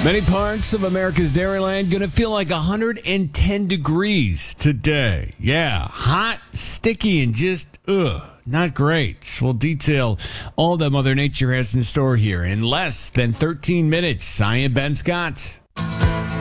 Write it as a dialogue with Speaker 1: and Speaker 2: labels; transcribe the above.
Speaker 1: Many parts of America's Dairyland going to feel like 110 degrees today. Yeah, hot, sticky, and just, not great. We'll detail all that Mother Nature has in store here in less than 13 minutes. I am Ben Scott.